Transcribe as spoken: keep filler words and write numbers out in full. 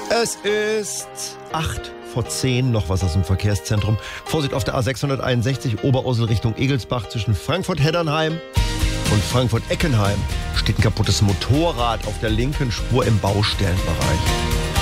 Es ist acht vor zehn, noch was aus dem Verkehrszentrum. Vorsicht auf der A sechshunderteinundsechzig, Oberursel Richtung Egelsbach zwischen Frankfurt-Heddernheim und Frankfurt-Eckenheim. Steht ein kaputtes Motorrad auf der linken Spur im Baustellenbereich.